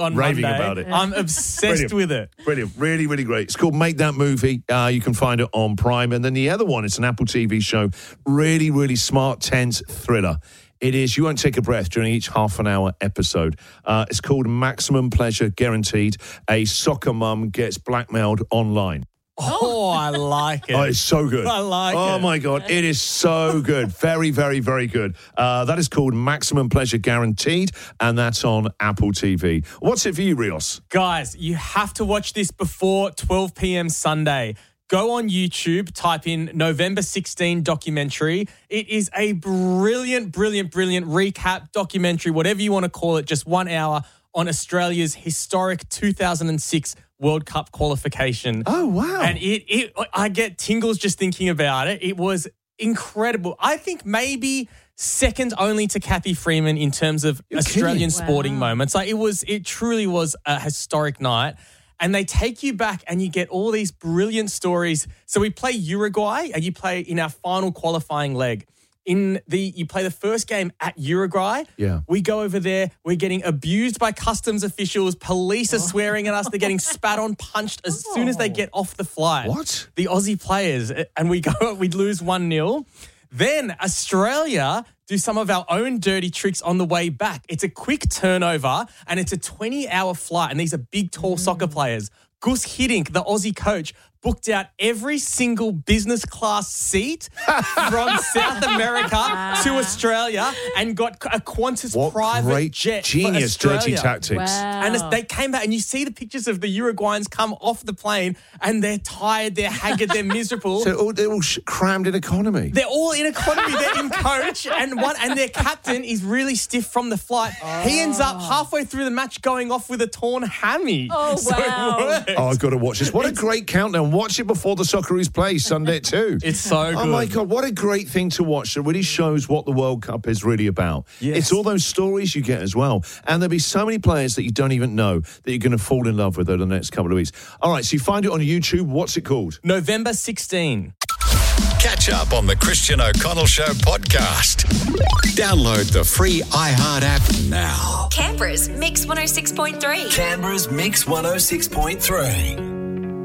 on raving Monday. about it. I'm obsessed with it. Brilliant. Really, really great. It's called Make That Movie. You can find it on Prime. And then the other one, it's an Apple TV show. Really, really smart, tense thriller. It is. You won't take a breath during each half-an-hour episode. It's called Maximum Pleasure Guaranteed. A soccer mum gets blackmailed online. Oh, I like it. Oh, it's so good. I like it. Oh, my God. It is so good. Very, very, very good. That is called Maximum Pleasure Guaranteed, and that's on Apple TV. What's it for you, Rios? Guys, you have to watch this before 12 p.m. Sunday. Go on YouTube, type in November 16 documentary. It is a brilliant, brilliant, brilliant recap documentary, whatever you want to call it, just 1 hour on Australia's historic 2006 World Cup qualification. Oh, wow. And I get tingles just thinking about it. It was incredible. I think maybe second only to Kathy Freeman in terms of Australian sporting moments. Like it truly was a historic night. And they take you back and you get all these brilliant stories. So we play Uruguay and you play in our final qualifying leg. You play the first game at Uruguay. Yeah. We go over there. We're getting abused by customs officials. Police are swearing at us. They're getting spat on, punched as soon as they get off the flight. What? The Aussie players. And we lose 1-0. Then Australia do some of our own dirty tricks on the way back. It's a quick turnover and it's a 20-hour flight. And these are big, tall soccer players. Gus Hiddink, the Aussie coach, booked out every single business class seat from South America to Australia and got a Qantas private jet. Genius for Australia. dirty tactics. Wow. And they came back and you see the pictures of the Uruguayans come off the plane and they're tired, they're haggard, they're miserable. So they're all crammed in economy. They're all in economy. They're in coach, and their captain is really stiff from the flight. He ends up halfway through the match going off with a torn hammy. Oh, So wow. it worked. Oh, I've got to watch this. What a great countdown. Watch it before the Socceroos play Sunday at 2. It's so good. Oh, my God. What a great thing to watch. It really shows what the World Cup is really about. Yes. It's all those stories you get as well. And there'll be so many players that you don't even know that you're going to fall in love with over the next couple of weeks. All right, so you find it on YouTube. What's it called? November 16. Catch up on the Christian O'Connell Show podcast. Download the free iHeart app now. Canberra's Mix 106.3. Canberra's Mix 106.3.